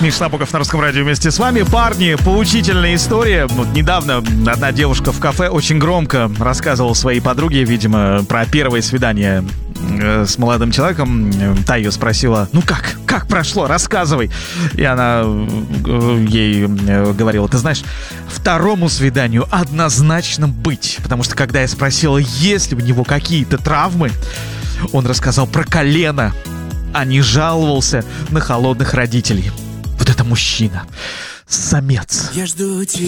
Миша Набоков на Русском радио вместе с вами. Парни, поучительная история. Вот недавно одна девушка в кафе очень громко рассказывала своей подруге, видимо, про первое свидание с молодым человеком. Та ее спросила: ну как прошло, рассказывай. И она ей говорила: ты знаешь, второму свиданию однозначно быть. Потому что когда я спросила, есть ли у него какие-то травмы, он рассказал про колено, а не жаловался на холодных родителей. Вот это мужчина, самец. Я жду тебя.